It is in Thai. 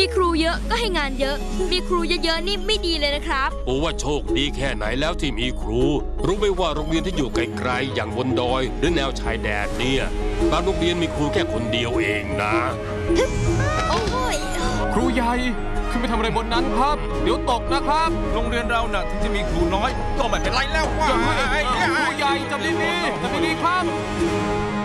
มีครูเยอะก็ให้งานเยอะมีครูเยอะๆนี่ไม่ดีเลยนะครับปูว่าโชคดีแค่ไหนแล้วที่มีครู รู้ไหมว่าโรงเรียนที่อยู่ไกลๆอย่างบนดอยหรือแนวชายแดนเนี่ยบางโรงเรียนมีครูแค่คนเดียวเองนะโอ้ยครูใหญ่ขึ้นไปทำอะไรบนนั้นครับเดี๋ยวตกนะครับโรงเรียนเราน่ะถึงจะมีครูน้อยก็ไม่เป็นไรแล้วว่าครูใหญ่จำดีๆครับ